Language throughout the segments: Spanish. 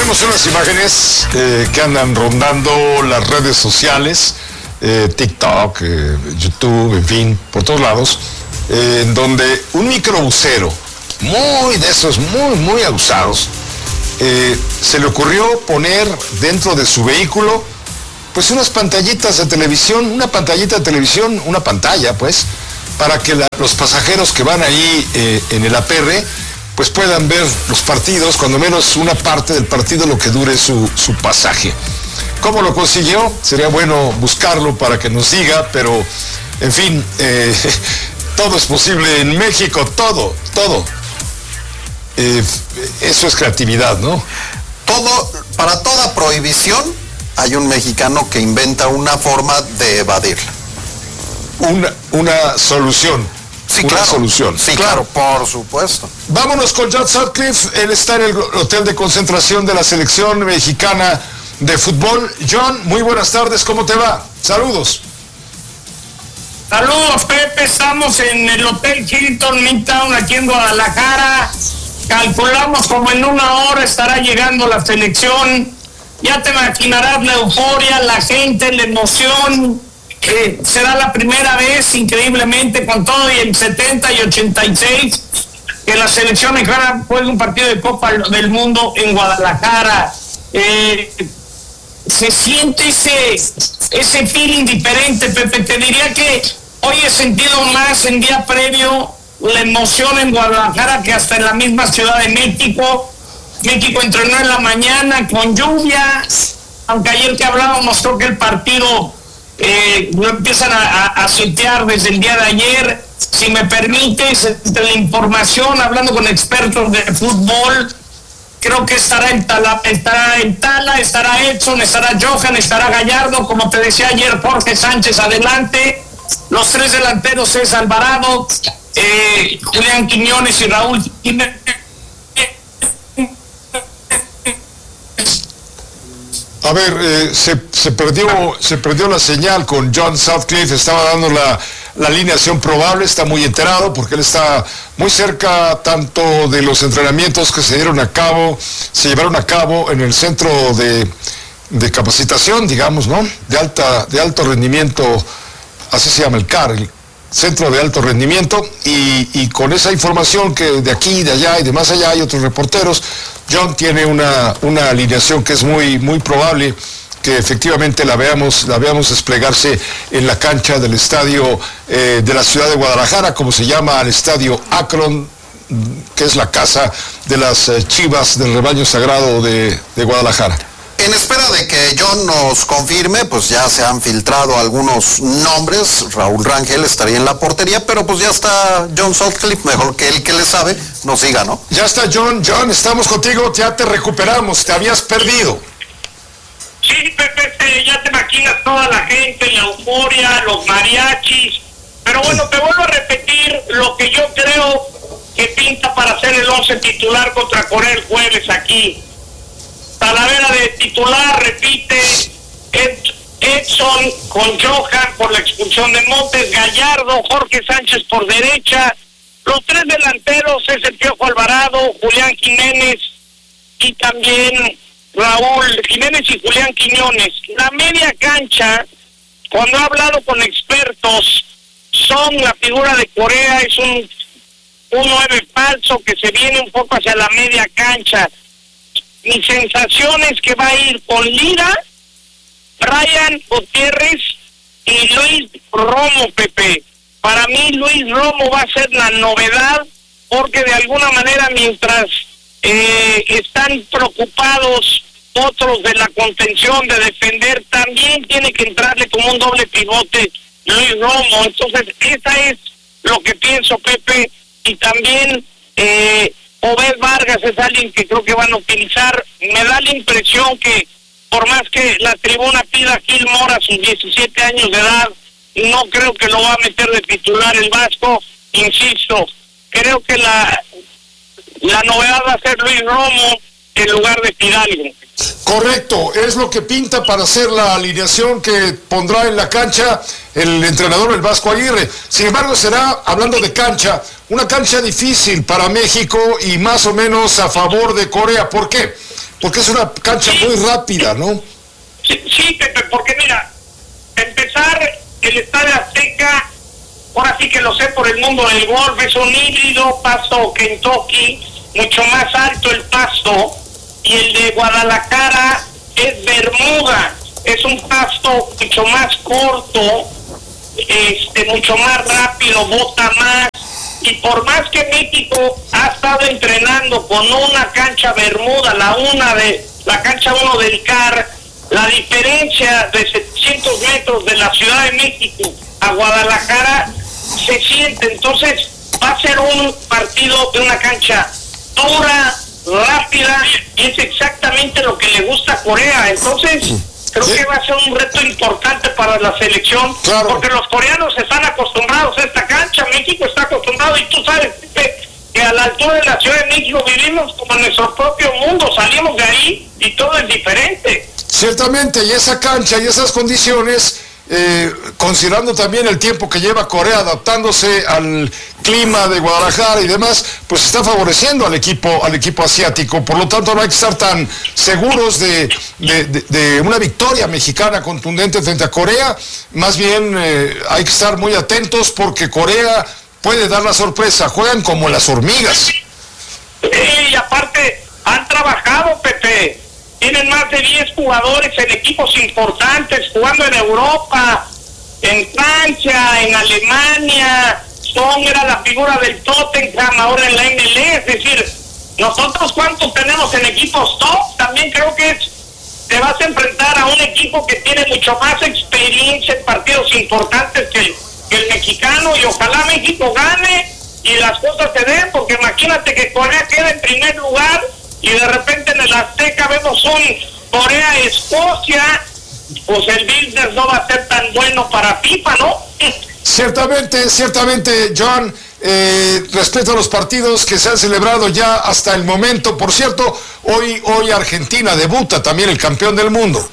tenemos unas imágenes que andan rondando las redes sociales, TikTok, YouTube, en fin, por todos lados, en donde un microbusero, muy de esos, muy abusados, se le ocurrió poner dentro de su vehículo, pues unas pantallitas de televisión, una pantalla, pues, para que los pasajeros que van ahí en el aperre, pues puedan ver los partidos, cuando menos una parte del partido, lo que dure su pasaje. ¿Cómo lo consiguió? Sería bueno buscarlo para que nos diga, pero, en fin, todo es posible en México, todo. Eso es creatividad, ¿no? Para toda prohibición, hay un mexicano que inventa una forma de evadirla. Una solución. Sí, una claro. Solución. Sí, claro, por supuesto. Vámonos con John Sutcliffe. Él está en el hotel de concentración de la selección mexicana de fútbol. John, muy buenas tardes, ¿cómo te va? Saludos. Saludos, Pepe. Estamos en el Hotel Hilton Midtown aquí en Guadalajara. Calculamos como en 1 hora estará llegando la selección. Ya te imaginarás la euforia, la gente, la emoción. Será la primera vez, increíblemente, con todo y en 70 y 86, que la selección mexicana juega un partido de Copa del Mundo en Guadalajara. Se siente ese feeling diferente, Pepe. Te diría que hoy he sentido más en día previo la emoción en Guadalajara que hasta en la misma Ciudad de México. México entrenó en la mañana con lluvia, aunque ayer que hablábamos, creo que el partido lo empiezan a setear desde el día de ayer. Si me permites, la información, hablando con expertos de fútbol, creo que estará Tala, estará Edson, estará Johan, estará Gallardo, como te decía ayer, Jorge Sánchez adelante, los 3 delanteros es Alvarado, Julián Quiñones y Raúl Jiménez. A ver, se perdió la señal con John Sutcliffe. Estaba dando la alineación probable. Está muy enterado porque él está muy cerca tanto de los entrenamientos que se llevaron a cabo en el centro de capacitación, digamos, ¿no? De alto rendimiento, así se llama el CAR, el Centro de Alto Rendimiento, y con esa información que de aquí, de allá y de más allá hay otros reporteros, John tiene una alineación que es muy probable que efectivamente la veamos desplegarse en la cancha del estadio de la ciudad de Guadalajara, como se llama, el estadio Akron, que es la casa de las Chivas del rebaño sagrado de Guadalajara. En espera de que John nos confirme, pues ya se han filtrado algunos nombres. Raúl Rangel estaría en la portería, pero pues ya está John Sutcliffe, mejor que él que le sabe, nos siga, ¿no? Ya está John, estamos contigo, ya te recuperamos, te habías perdido. Sí, Pepe, ya te imaginas toda la gente, la euforia, los mariachis, pero bueno, te vuelvo a repetir lo que yo creo que pinta para ser el 11 titular contra Corea el jueves aquí. Talavera de titular, repite, Edson con Johan por la expulsión de Montes, Gallardo, Jorge Sánchez por derecha, los 3 delanteros es el Piojo Alvarado, Julián Jiménez y también Raúl Jiménez y Julián Quiñones. La media cancha, cuando he hablado con expertos, son la figura de Corea, es un 9 falso que se viene un poco hacia la media cancha. Mi sensación es que va a ir con Lira, Brian Gutiérrez y Luis Romo, Pepe. Para mí Luis Romo va a ser la novedad, porque de alguna manera mientras están preocupados otros de la contención, de defender, también tiene que entrarle como un doble pivote Luis Romo. Entonces esa es lo que pienso, Pepe, y también Obed Vargas es alguien que creo que van a utilizar. Me da la impresión que por más que la tribuna pida a Gil Mora a sus 17 años de edad, no creo que lo va a meter de titular el Vasco. Insisto, creo que la novedad va a ser Luis Romo en lugar de Fidalgo. Correcto, es lo que pinta para hacer la alineación que pondrá en la cancha el entrenador, el Vasco Aguirre. Sin embargo, será, hablando de cancha, una cancha difícil para México y más o menos a favor de Corea. ¿Por qué? Porque es una cancha muy rápida, ¿no? Sí, Pepe, porque mira, empezar el Estadio Azteca, ahora sí que lo sé por el mundo del golf, es un híbrido, pasto Kentucky, mucho más alto el pasto, y el de Guadalajara es Bermuda, es un pasto mucho más corto, mucho más rápido, bota más, y por más que México ha estado entrenando con una cancha Bermuda, la cancha 1 del CAR, la diferencia de 700 metros de la Ciudad de México a Guadalajara se siente. Entonces va a ser un partido de una cancha dura, rápida, y es exactamente lo que le gusta a Corea. Entonces creo que va a ser un reto importante para la selección, porque los coreanos están acostumbrados a esta cancha, México está acostumbrado, y tú sabes que a la altura de la Ciudad de México vivimos como en nuestro propio mundo, salimos de ahí y todo es diferente. Ciertamente, y esa cancha y esas condiciones, considerando también el tiempo que lleva Corea adaptándose al clima de Guadalajara y demás, pues está favoreciendo al equipo asiático. Por lo tanto, no hay que estar tan seguros de una victoria mexicana contundente frente a Corea. Más bien hay que estar muy atentos, porque Corea puede dar la sorpresa. Juegan como las hormigas. Y aparte han trabajado, Pepe. Tienen más de 10 jugadores en equipos importantes, jugando en Europa, en Francia, en Alemania. Son era la figura del Tottenham, ahora en la MLS. Es decir, nosotros cuántos tenemos en equipos top, también creo que te vas a enfrentar a un equipo que tiene mucho más experiencia en partidos importantes que el mexicano, y ojalá México gane y las cosas se den, porque imagínate que Corea queda en primer lugar y de repente en el Azteca vemos un Corea-Escocia, pues el business no va a ser tan bueno para FIFA, ¿no? Ciertamente, John, respecto a los partidos que se han celebrado ya hasta el momento, por cierto, hoy Argentina debuta también, el campeón del mundo.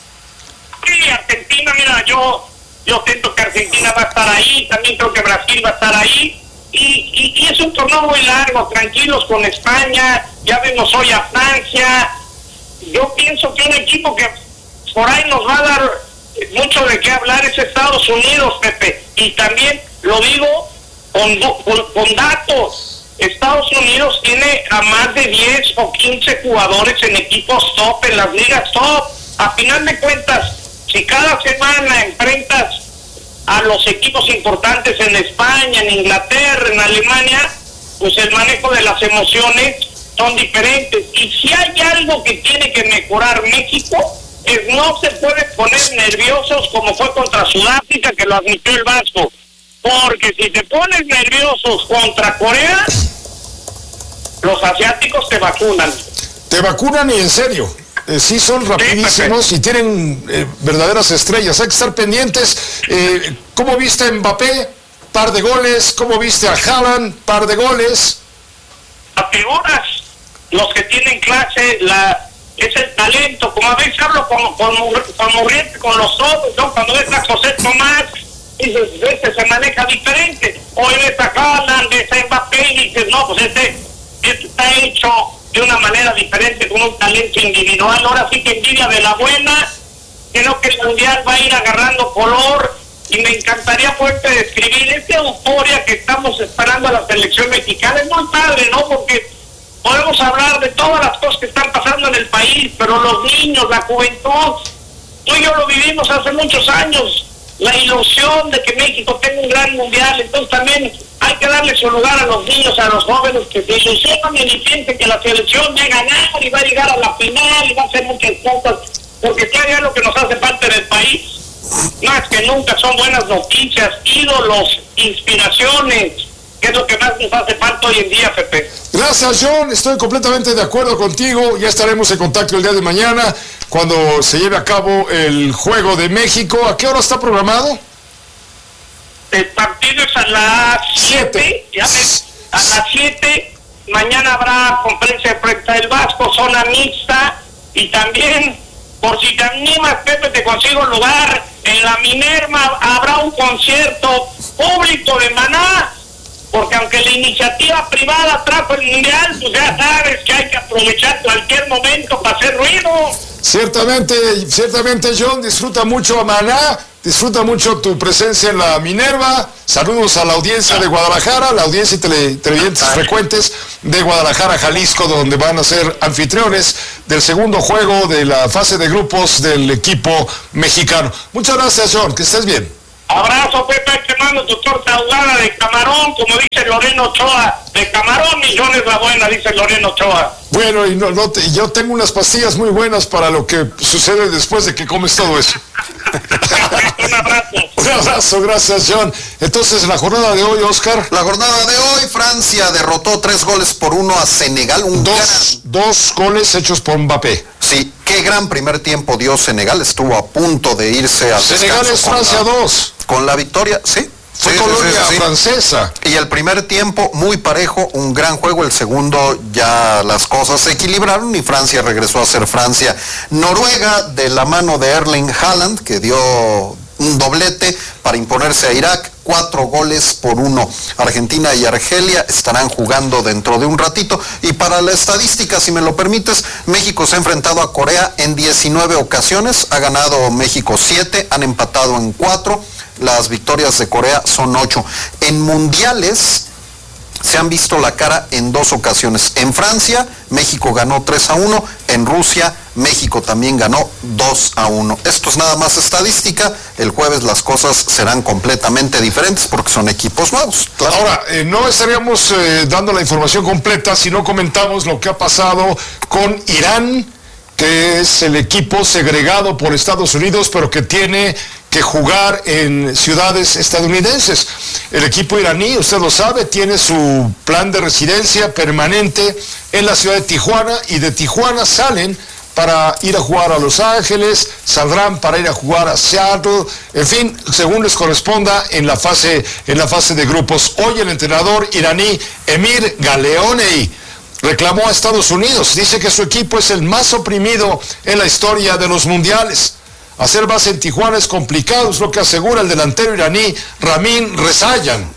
Sí, Argentina, mira, yo siento que Argentina va a estar ahí, también creo que Brasil va a estar ahí. Y es un torneo muy largo, tranquilos con España, ya vemos hoy a Francia. Yo pienso que un equipo que por ahí nos va a dar mucho de qué hablar es Estados Unidos, Pepe, y también lo digo con datos. Estados Unidos tiene a más de 10 o 15 jugadores en equipos top, en las ligas top. A final de cuentas, si cada semana enfrentas a los equipos importantes en España, en Inglaterra, en Alemania, pues el manejo de las emociones son diferentes. Y si hay algo que tiene que mejorar México, es no se puede poner nerviosos como fue contra Sudáfrica, que lo admitió el Vasco. Porque si te pones nerviosos contra Corea, los asiáticos te vacunan. Te vacunan, y en serio. Sí, son rapidísimos y tienen verdaderas estrellas. Hay que estar pendientes. ¿Cómo viste a Mbappé? Par de goles. ¿Cómo viste a Haaland? Par de goles. Las figuras, los que tienen clase, es el talento. Como a veces hablo con los otros, ¿no? Cuando ves a José Tomás, dices, se maneja diferente. Hoy ves a Haaland, ves a Mbappé y dices, no, pues este está hecho de una manera diferente, con un talento individual. Ahora sí que envidia de la buena. Creo que el mundial va a ir agarrando color, y me encantaría poderte describir esta euforia que estamos esperando a la selección mexicana. Es muy padre, ¿no? Porque podemos hablar de todas las cosas que están pasando en el país, pero los niños, la juventud, tú y yo lo vivimos hace muchos años, la ilusión de que México tenga un gran mundial. Entonces también hay que darle su lugar a los niños, a los jóvenes que se ilusionan y piensen que la selección va a ganar y va a llegar a la final y va a hacer muchas cosas, porque todavía lo que nos hace falta en el país, más que nunca, son buenas noticias, ídolos, inspiraciones, que es lo que más nos hace falta hoy en día, Pepe. Gracias, John, estoy completamente de acuerdo contigo. Ya estaremos en contacto el día de mañana, cuando se lleve a cabo el Juego de México. ¿A qué hora está programado? El partido es a las 7. A las 7. Mañana habrá conferencia de prensa del Vasco, zona mixta. Y también, por si te animas, Pepe, te consigo lugar. En la Minerva habrá un concierto público de Maná. Porque aunque la iniciativa privada trajo el mundial, pues ya sabes que hay que aprovechar cualquier momento para ruido. Ciertamente, John, disfruta mucho a Maná, disfruta mucho tu presencia en la Minerva. Saludos a la audiencia de Guadalajara, la audiencia y televidentes frecuentes de Guadalajara, Jalisco, donde van a ser anfitriones del segundo juego de la fase de grupos del equipo mexicano. Muchas gracias, John, que estés bien. Abrazo, Pepe, te mando tu torta ahogada de camarón, como dice Loreno Ochoa, de camarón, millones la buena, dice Loreno Ochoa. Bueno, y yo tengo unas pastillas muy buenas para lo que sucede después de que comes todo eso. Un abrazo. Un abrazo, gracias, John. Entonces, la jornada de hoy, Oscar. La jornada de hoy, Francia derrotó 3-1 a Senegal. Dos goles hechos por Mbappé. Sí, qué gran primer tiempo dio Senegal. Estuvo a punto de irse al Senegal es Francia 2. Con la victoria, sí. Fue colonia francesa. Y el primer tiempo muy parejo, un gran juego. El segundo ya las cosas se equilibraron y Francia regresó a ser Francia. Noruega, de la mano de Erling Haaland, que dio un doblete para imponerse a Irak, 4-1. Argentina y Argelia estarán jugando dentro de un ratito. Y para la estadística, si me lo permites, México se ha enfrentado a Corea en 19 ocasiones, ha ganado México 7, han empatado en 4. Las victorias de Corea son 8. En mundiales se han visto la cara en 2 ocasiones. En Francia, México ganó 3-1. En Rusia, México también ganó 2-1. Esto es nada más estadística. El jueves las cosas serán completamente diferentes porque son equipos nuevos. Claro. Ahora, no estaríamos dando la información completa si no comentamos lo que ha pasado con Irán, que es el equipo segregado por Estados Unidos, pero que tiene que jugar en ciudades estadounidenses. El equipo iraní, usted lo sabe, tiene su plan de residencia permanente en la ciudad de Tijuana, y de Tijuana salen para ir a jugar a Los Ángeles, saldrán para ir a jugar a Seattle, en fin, según les corresponda en la fase de grupos. Hoy el entrenador iraní Emir Galeonei reclamó a Estados Unidos, dice que su equipo es el más oprimido en la historia de los mundiales. Hacer base en Tijuana es complicado, es lo que asegura el delantero iraní Ramin Rezayan.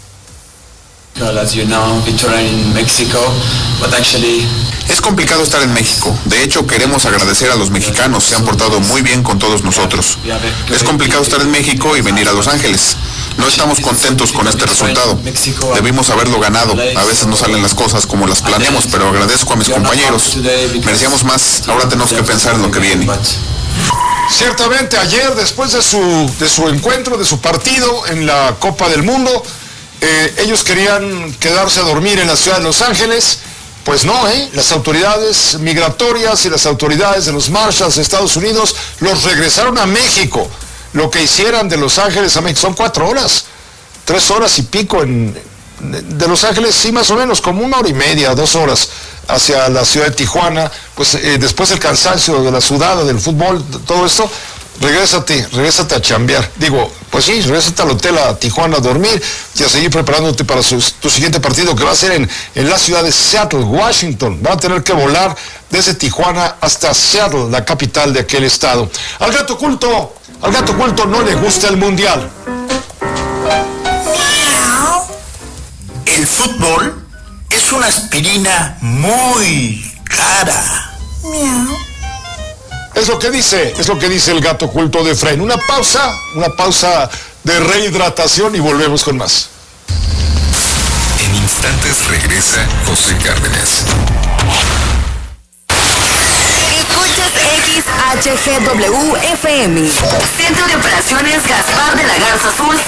Es complicado estar en México. De hecho, queremos agradecer a los mexicanos, se han portado muy bien con todos nosotros. Es complicado estar en México y venir a Los Ángeles. No estamos contentos con este resultado. Debimos haberlo ganado. A veces no salen las cosas como las planeamos, pero agradezco a mis compañeros. Merecíamos más, ahora tenemos que pensar en lo que viene. Ciertamente, ayer, después de su encuentro, de su partido en la Copa del Mundo, ellos querían quedarse a dormir en la ciudad de Los Ángeles. Pues no, las autoridades migratorias y las autoridades de los Marshals de Estados Unidos los regresaron a México. Lo que hicieran de Los Ángeles a México son 4 horas, 3 horas y pico de Los Ángeles, sí, más o menos, como 1 hora y media, 2 horas hacia la ciudad de Tijuana. Pues después del cansancio de la sudada, del fútbol, todo esto, regrésate a chambear. Digo, pues sí, regrésate al hotel a Tijuana a dormir y a seguir preparándote para tu siguiente partido, que va a ser en la ciudad de Seattle, Washington. Van a tener que volar desde Tijuana hasta Seattle, la capital de aquel estado. Al gato culto no le gusta el mundial. El fútbol es una aspirina muy cara. Es lo que dice el gato culto de Efraín. Una pausa de rehidratación y volvemos con más. En instantes regresa José Cárdenas. Escuchas XHGW FM. Centro de Operaciones Gaspar de la Garza Azul,